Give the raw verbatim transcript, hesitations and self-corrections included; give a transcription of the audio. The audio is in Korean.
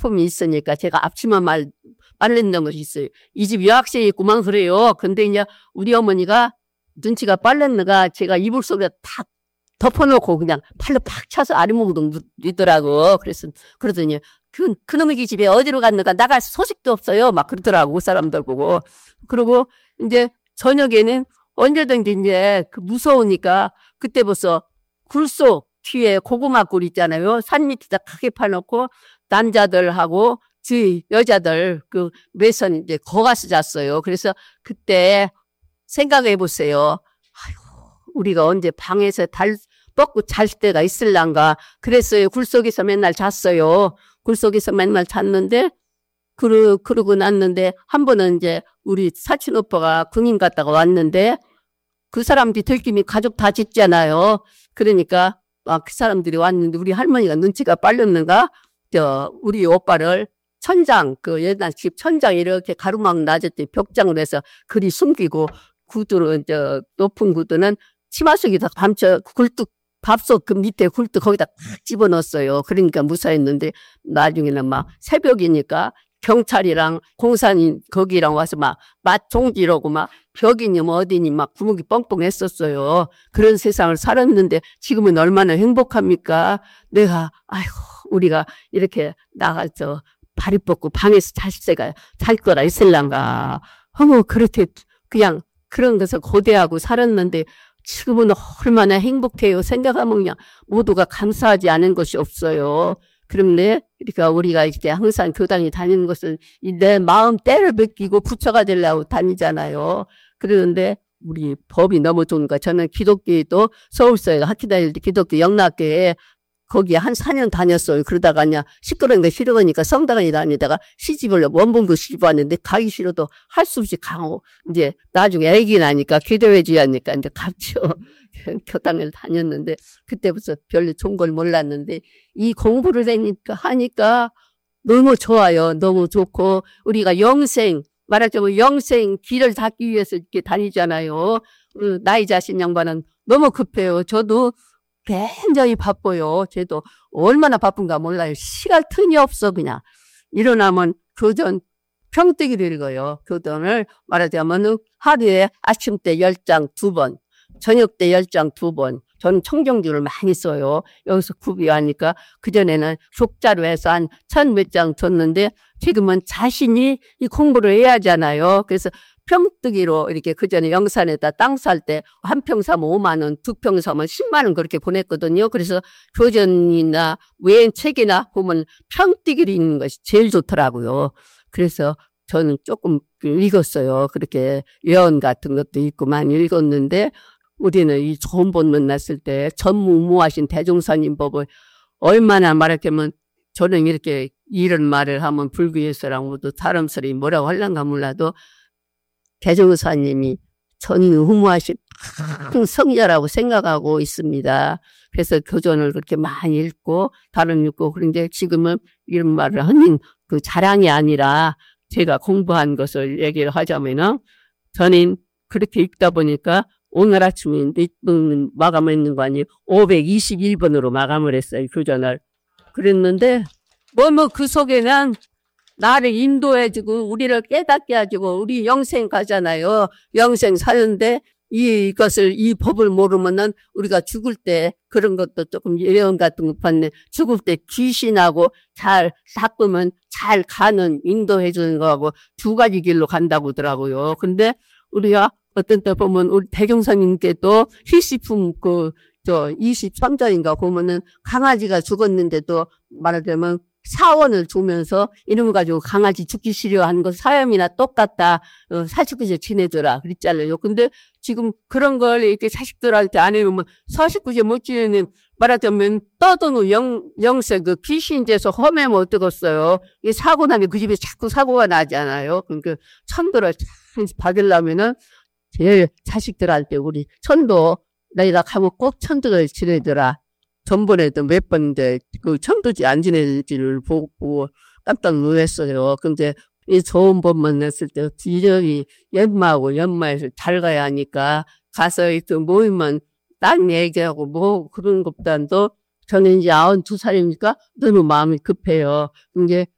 소지품이 있으니까 제가 앞치마 말, 빨랬는 것이 있어요. 이 집 여학생이 있구만 그래요. 근데 이제 우리 어머니가 눈치가 빨랬는가 제가 이불 속에 탁 덮어놓고 그냥 팔로 팍 차서 아리몽동 있더라고. 그래서, 그러더니 그, 그놈의 집에 어디로 갔는가 나갈 소식도 없어요. 막 그러더라고. 그 사람들 보고. 그러고 이제 저녁에는 언제든지 이제 그 무서우니까 그때 벌써 굴속 뒤에 고구마 굴 있잖아요. 산 밑에다 크게 파놓고 남자들하고 저희 여자들 그 매선 이제 거가서 잤어요. 그래서 그때 생각해 보세요. 아이고, 우리가 언제 방에서 달 뻗고 잘 때가 있을란가. 그랬어요. 굴속에서 맨날 잤어요. 굴속에서 맨날 잤는데 그러, 그러고 났는데 한 번은 이제 우리 사친 오빠가 군인 갔다가 왔는데 그 사람들이 들킴이 가족 다 짓잖아요. 그러니까 아, 그 사람들이 왔는데 우리 할머니가 눈치가 빨렸는가? 저 우리 오빠를 천장 그 옛날 집 천장 이렇게 가로막 놔졌더니 벽장으로 해서 그리 숨기고 구두는 저 높은 구두는 치마 속에다 감춰 굴뚝 밥솥 그 밑에 굴뚝 거기다 탁 집어넣었어요. 그러니까 무사했는데 나중에는 막 새벽이니까 경찰이랑 공산인 거기랑 와서 막 맛종지라고 막 벽이니 뭐 어디니 막 구멍이 뻥뻥했었어요. 그런 세상을 살았는데 지금은 얼마나 행복합니까? 내가 아이고 우리가 이렇게 나가서 다리 뻗고 방에서 잘 때가 잘 거라 있을란가. 어머 그렇게 그냥 그런 것을 고대하고 살았는데 지금은 얼마나 행복해요. 생각하면 그냥 모두가 감사하지 않은 것이 없어요. 그런데 그러니까 우리가 이제 항상 교당에 다니는 것은 내 마음 때를 베끼고 부처가 되려고 다니잖아요. 그러는데 우리 법이 너무 좋은가. 저는 기독교에도 서울서에 학교 다닐 때 기독교 영락교에 거기에 한 사 년 다녔어요. 그러다가 그냥 시끄러운 게 싫으니까 성당에 다니다가 시집을 원본도 시집 왔는데 가기 싫어도 할 수 없이 가고 이제 나중에 애기 나니까 기도해줘야 하니까 이제 갔죠. 교당을 다녔는데 그때부터 별로 좋은 걸 몰랐는데 이 공부를 하니까 하니까 너무 좋아요. 너무 좋고 우리가 영생 말하자면 영생 길을 닦기 위해서 이렇게 다니잖아요. 나이 자신 양반은 너무 급해요. 저도 굉장히 바빠요. 쟤도 얼마나 바쁜가 몰라요. 시간 틈이 없어 그냥. 일어나면 교전 평뜨기를 읽어요. 교전을 말하자면 하루에 아침 때 열 장 두 번, 저녁 때 열 장 두 번. 저는 청정주를 많이 써요. 여기서 구비하니까 그전에는 족자로 해서 한 천 몇 장 줬는데 지금은 자신이 이 공부를 해야 하잖아요. 그래서 평뜨기로 이렇게 그전에 영산에다 땅 살 때 한 평 사면 오만 원, 두 평 사면 십만 원 그렇게 보냈거든요. 그래서 교전이나 외엔 책이나 보면 평뜨기로 읽는 것이 제일 좋더라고요. 그래서 저는 조금 읽었어요. 그렇게 예언 같은 것도 읽고 많이 읽었는데 우리는 이 좋은 본 만났을 때 전무후무하신 대종사님 법을 얼마나 말하자면 저는 이렇게 이런 말을 하면 불교에서랑 모두 사람 소리 뭐라고 하려는가 몰라도 대종사님이 전무후무하신 성자라고 생각하고 있습니다. 그래서 교전을 그렇게 많이 읽고 다른 읽고 그런데 지금은 이런 말을 하는 그 자랑이 아니라 제가 공부한 것을 얘기를 하자면은 저는 그렇게 읽다 보니까 오늘 아침에 마감을 했는 거 아니에요. 오백이십일 번으로 마감을 했어요. 교전을. 그랬는데 뭐 뭐 그 속에는 나를 인도해주고 우리를 깨닫게 해주고 우리 영생 가잖아요. 영생 사는데 이것을 이 법을 모르면은 우리가 죽을 때 그런 것도 조금 예언 같은 거 봤네. 죽을 때 귀신하고 잘 닦으면 잘 가는 인도해 주는 거하고 두 가지 길로 간다고 하더라고요. 근데 우리가 어떤 때 보면 우리 대종사님께도 희시품 그 저 이십삼 장인가 보면은 강아지가 죽었는데도 말하자면 사원을 주면서 이름 가지고 강아지 죽기 싫어 하는 거 사염이나 똑같다. 어, 사십구 세 지내더라. 그랬잖아요. 근데 지금 그런 걸 이렇게 자식들한테 안 해보면 사십구 세 못 지내는 말하자면 떠도는 영, 영세 그 귀신 돼서 험해면 어떡겠어요. 이게 사고 나면 그 집에 자꾸 사고가 나잖아요. 그러니까 천도를 잘 받으려면은 제 자식들한테 우리 천도 나이가 가면 꼭 천도를 지내더라. 전번에도 몇 번인데 그 천도지 안 지내지를 보고 깜짝 놀랐어요. 근데 이 좋은 법만 냈을 때 뒤적이 연마하고 연마해서 잘 가야 하니까 가서 또 모이면 딴 얘기하고 뭐 그런 것보다도 저는 이제 아흔두 살이니까 너무 마음이 급해요. 이제